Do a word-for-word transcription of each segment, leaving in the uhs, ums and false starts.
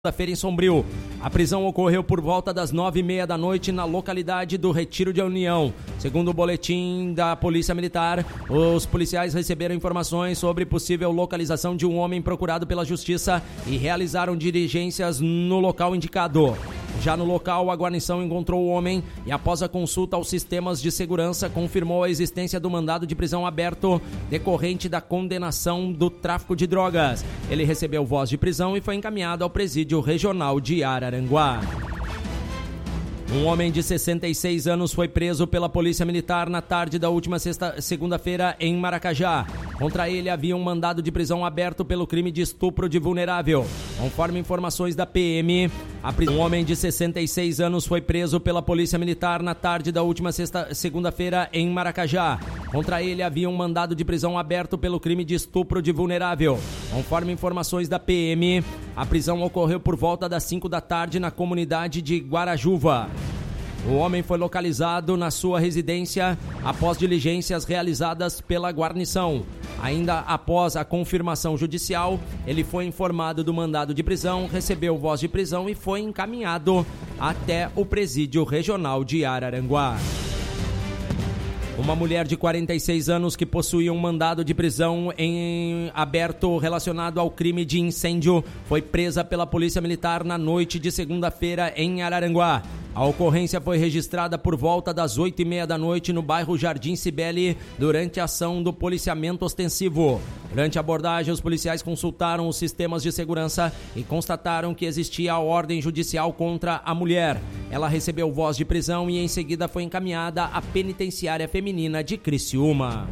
Segunda-feira em Sombrio. A prisão ocorreu por volta das nove e meia da noite na localidade do Retiro de União. Segundo o boletim da Polícia Militar, os policiais receberam informações sobre possível localização de um homem procurado pela Justiça e realizaram diligências no local indicado. Já no local, a guarnição encontrou o homem e, após a consulta aos sistemas de segurança, confirmou a existência do mandado de prisão aberto decorrente da condenação do tráfico de drogas. Ele recebeu voz de prisão e foi encaminhado ao presídio regional de Araranguá. Um homem de sessenta e seis anos foi preso pela Polícia Militar na tarde da última sexta, segunda-feira em Maracajá. Contra ele havia um mandado de prisão aberto pelo crime de estupro de vulnerável. Conforme informações da P M, a pris... um homem de sessenta e seis anos foi preso pela Polícia Militar na tarde da última sexta, segunda-feira em Maracajá. Contra ele havia um mandado de prisão aberto pelo crime de estupro de vulnerável. Conforme informações da P M, a prisão ocorreu por volta das cinco da tarde na comunidade de Guarajuva. O homem foi localizado na sua residência após diligências realizadas pela guarnição. Ainda após a confirmação judicial, ele foi informado do mandado de prisão, recebeu voz de prisão e foi encaminhado até o presídio regional de Araranguá. Uma mulher de quarenta e seis anos que possuía um mandado de prisão em aberto relacionado ao crime de incêndio foi presa pela Polícia Militar na noite de segunda-feira em Araranguá. A ocorrência foi registrada por volta das oito e meia da noite no bairro Jardim Cibele durante a ação do policiamento ostensivo. Durante a abordagem, os policiais consultaram os sistemas de segurança e constataram que existia a ordem judicial contra a mulher. Ela recebeu voz de prisão e em seguida foi encaminhada à penitenciária feminina de Criciúma.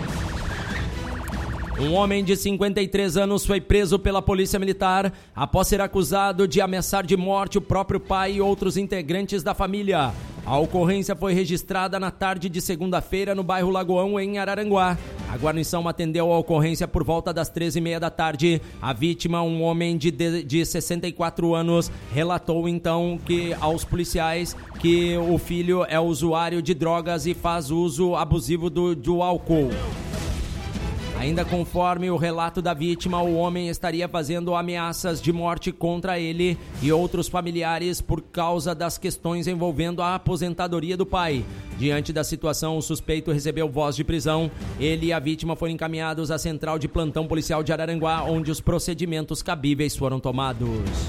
Um homem de cinquenta e três anos foi preso pela Polícia Militar após ser acusado de ameaçar de morte o próprio pai e outros integrantes da família. A ocorrência foi registrada na tarde de segunda-feira no bairro Lagoão, em Araranguá. A guarnição atendeu a ocorrência por volta das treze e meia da tarde. A vítima, um homem de, de, de sessenta e quatro anos, relatou então que aos policiais que o filho é usuário de drogas e faz uso abusivo do, do álcool. Ainda conforme o relato da vítima, o homem estaria fazendo ameaças de morte contra ele e outros familiares por causa das questões envolvendo a aposentadoria do pai. Diante da situação, o suspeito recebeu voz de prisão. Ele e a vítima foram encaminhados à Central de Plantão Policial de Araranguá, onde os procedimentos cabíveis foram tomados.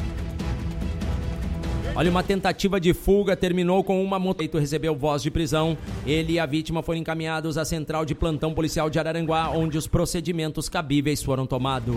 Olha, uma tentativa de fuga terminou com uma moto. O recebeu voz de prisão. Ele e a vítima foram encaminhados à Central de Plantão Policial de Araranguá, onde os procedimentos cabíveis foram tomados.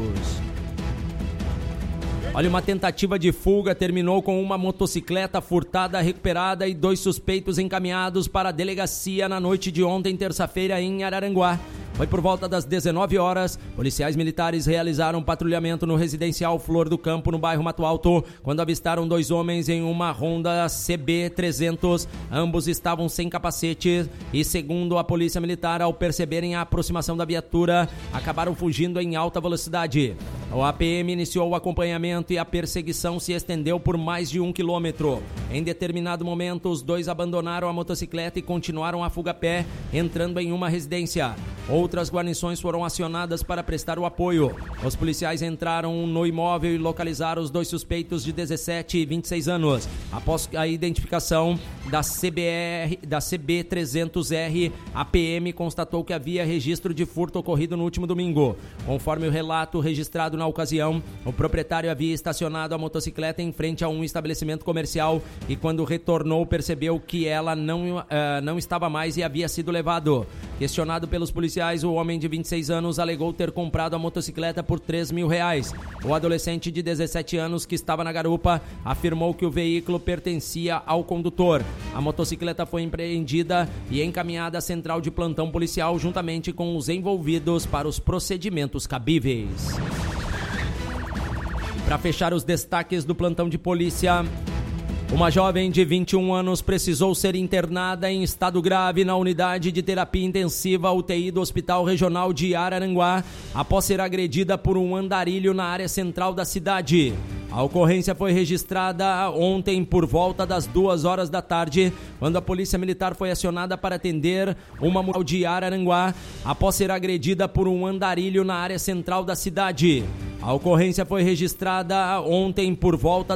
Olha, uma tentativa de fuga terminou com uma motocicleta furtada recuperada e dois suspeitos encaminhados para a delegacia na noite de ontem, terça-feira, em Araranguá. Foi por volta das dezenove horas, policiais militares realizaram um patrulhamento no residencial Flor do Campo, no bairro Mato Alto, quando avistaram dois homens em uma Honda C B trezentos. Ambos estavam sem capacete e, segundo a polícia militar, ao perceberem a aproximação da viatura, acabaram fugindo em alta velocidade. O A P M iniciou o acompanhamento e a perseguição se estendeu por mais de um quilômetro. Em determinado momento, os dois abandonaram a motocicleta e continuaram a fuga a pé, entrando em uma residência. Outras guarnições foram acionadas para prestar o apoio. Os policiais entraram no imóvel e localizaram os dois suspeitos de dezessete e vinte e seis anos. Após a identificação da C B R, da C B trezentos R, a P M constatou que havia registro de furto ocorrido no último domingo. Conforme o relato registrado na ocasião, o proprietário havia estacionado a motocicleta em frente a um estabelecimento comercial e, quando retornou, percebeu que ela não, uh, não estava mais e havia sido levado. Questionado pelos policiais, o homem de vinte e seis anos alegou ter comprado a motocicleta por três mil reais. O adolescente de dezessete anos, que estava na garupa, afirmou que o veículo pertencia ao condutor. A motocicleta foi apreendida e encaminhada à Central de Plantão Policial juntamente com os envolvidos para os procedimentos cabíveis. Para fechar os destaques do plantão de polícia, uma jovem de vinte e um anos precisou ser internada em estado grave na unidade de terapia intensiva U T I do Hospital Regional de Araranguá após ser agredida por um andarilho na área central da cidade. A ocorrência foi registrada ontem por volta das duas horas da tarde, quando a Polícia Militar foi acionada para atender uma mulher de Araranguá após ser agredida por um andarilho na área central da cidade. A ocorrência foi registrada ontem por volta